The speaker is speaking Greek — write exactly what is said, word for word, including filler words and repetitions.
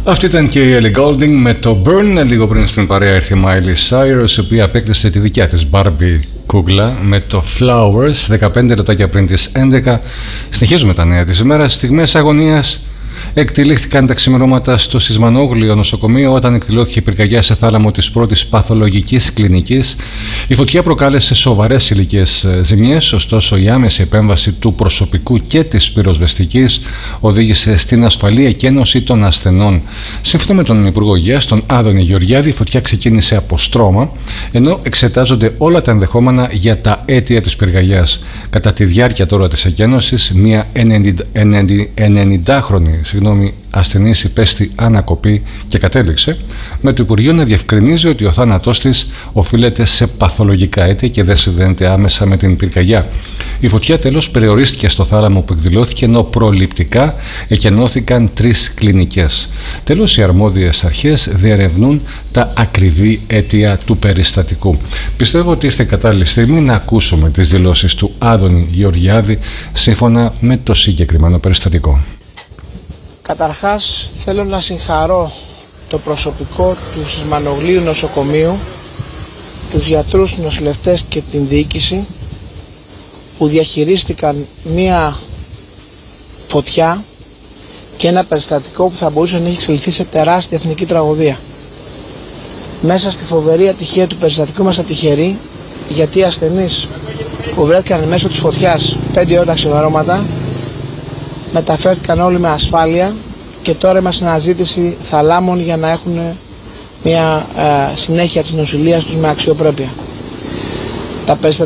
Αυτή ήταν και η Ellie Goulding με το Burn. Λίγο πριν στην παρέα ήρθε η Miley Cyrus, η οποία απέκτησε τη δικιά της Barbie κούγκλα με το Flowers. δεκαπέντε λεπτάκια πριν τις έντεκα. Συνεχίζουμε τα νέα της ημέρας. Στιγμές αγωνίας εκτελήθηκαν τα ξημερώματα στο Σισμανόγλιο νοσοκομείο όταν εκδηλώθηκε η πυρκαγιά σε θάλαμο της πρώτης παθολογικής κλινικής. Η φωτιά προκάλεσε σοβαρές υλικές ζημιές, ωστόσο η άμεση επέμβαση του προσωπικού και της πυροσβεστικής οδήγησε στην ασφαλή εκένωση των ασθενών. Σύμφωνα με τον Υπουργό Υγείας, τον Άδωνη Γεωργιάδη, η φωτιά ξεκίνησε από στρώμα, ενώ εξετάζονται όλα τα ενδεχόμενα για τα αίτια της πυρκαγιάς. Κατά τη διάρκεια τώρα της εκένωσης, μια ενενηντάχρονη Συγγνώμη, ασθενής υπέστη ανακοπή και κατέληξε με το Υπουργείο να διευκρινίζει ότι ο θάνατός της οφείλεται σε παθολογικά αίτια και δεν συνδέεται άμεσα με την πυρκαγιά. Η φωτιά τέλος περιορίστηκε στο θάλαμο που εκδηλώθηκε, ενώ προληπτικά εκενώθηκαν τρεις κλινικές. Τέλος, οι αρμόδιες αρχές διερευνούν τα ακριβή αίτια του περιστατικού. Πιστεύω ότι ήρθε κατάλληλη στιγμή να ακούσουμε τις δηλώσεις του Άδωνη Γεωργιάδη σύμφωνα με το συγκεκριμένο περιστατικό. Καταρχάς θέλω να συγχαρώ το προσωπικό του Σισμανογλίου νοσοκομείου, τους γιατρούς, τους νοσηλευτές και την διοίκηση που διαχειρίστηκαν μία φωτιά και ένα περιστατικό που θα μπορούσε να έχει εξελιχθεί σε τεράστια εθνική τραγωδία. Μέσα στη φοβερή ατυχία του περιστατικού είμαστε τυχεροί, γιατί οι ασθενείς που βρέθηκαν μέσω της φωτιάς πέντε ώρα τα ξημερώματα μεταφέρθηκαν όλοι με ασφάλεια και τώρα είμαστε σε αναζήτηση θαλάμων για να έχουν μια ε, συνέχεια της νοσηλείας τους με αξιοπρέπεια. Τα